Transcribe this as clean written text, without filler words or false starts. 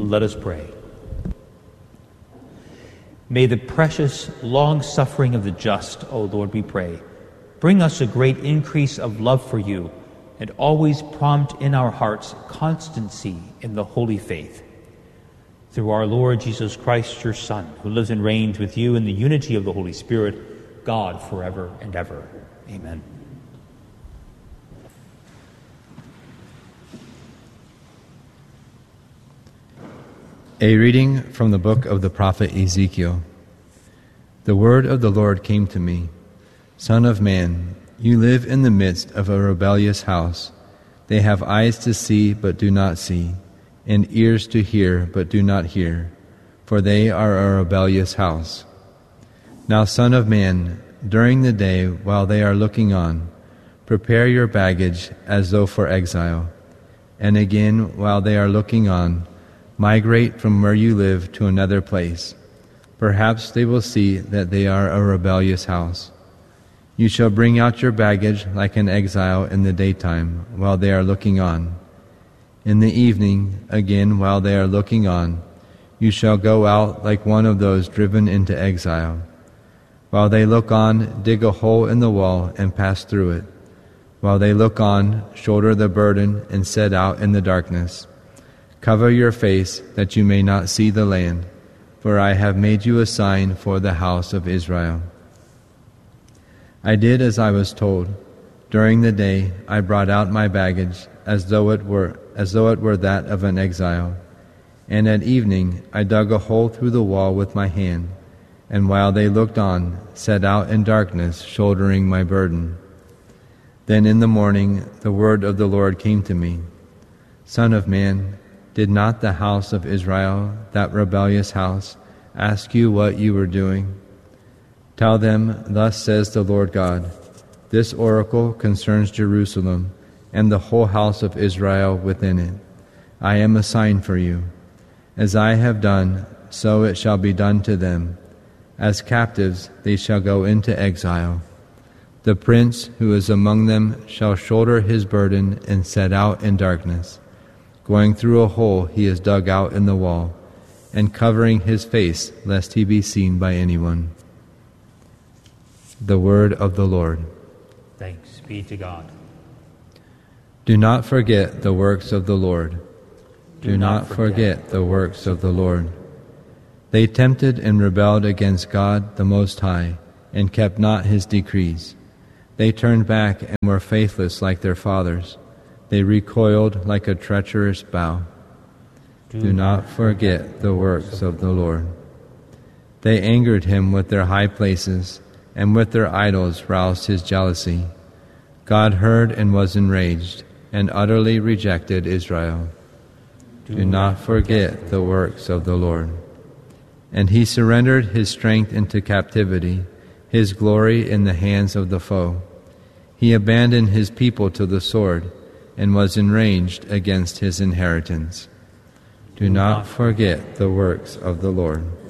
Let us pray. May the precious long-suffering of the just, O Lord, we pray, bring us a great increase of love for you, and always prompt in our hearts constancy in the holy faith. Through our Lord Jesus Christ, your Son, who lives and reigns with you in the unity of the Holy Spirit, God, forever and ever. Amen. A reading from the book of the prophet Ezekiel. The word of the Lord came to me. Son of man, you live in the midst of a rebellious house. They have eyes to see but do not see, and ears to hear but do not hear, for they are a rebellious house. Now, son of man, during the day while they are looking on, prepare your baggage as though for exile. And again, while they are looking on, migrate from where you live to another place. Perhaps they will see that they are a rebellious house. You shall bring out your baggage like an exile in the daytime, while they are looking on. In the evening, again while they are looking on, you shall go out like one of those driven into exile. While they look on, dig a hole in the wall and pass through it. While they look on, shoulder the burden and set out in the darkness. Cover your face, that you may not see the land, for I have made you a sign for the house of Israel. I did as I was told. During the day I brought out my baggage, as though it were that of an exile. And at evening I dug a hole through the wall with my hand, and while they looked on, set out in darkness, shouldering my burden. Then in the morning the word of the Lord came to me. Son of man, did not the house of Israel, that rebellious house, ask you what you were doing? Tell them, thus says the Lord God, this oracle concerns Jerusalem and the whole house of Israel within it. I am a sign for you. As I have done, so it shall be done to them. As captives they shall go into exile. The prince who is among them shall shoulder his burden and set out in darkness, going through a hole he has dug out in the wall, and covering his face lest he be seen by anyone. The word of the Lord. Thanks be to God. Do not forget the works of the Lord. Do not forget the works of the Lord. They tempted and rebelled against God the Most High, and kept not his decrees. They turned back and were faithless like their fathers. They recoiled like a treacherous bow. Do not forget the works of the Lord. They angered him with their high places, and with their idols roused his jealousy. God heard and was enraged, and utterly rejected Israel. Do not forget the works of the Lord. And he surrendered his strength into captivity, his glory in the hands of the foe. He abandoned his people to the sword, and was enraged against his inheritance. Do not forget the works of the Lord.